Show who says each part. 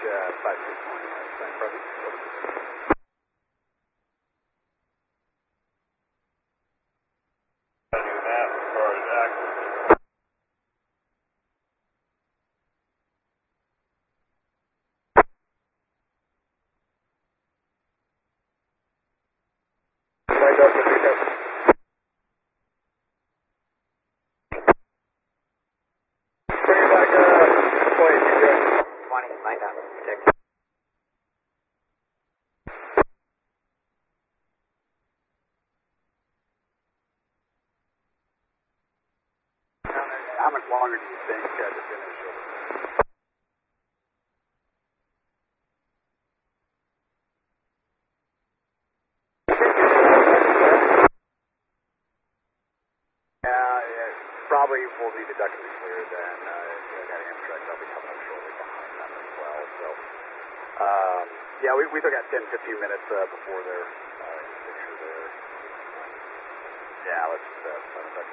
Speaker 1: 5620, present. How much longer do you think to finish it? Probably will be deductively clear then. Heading Amtrak, I'll be coming up shortly behind them as well. So, yeah, we still got 10, 15 minutes before they're in the picture there. Yeah, let's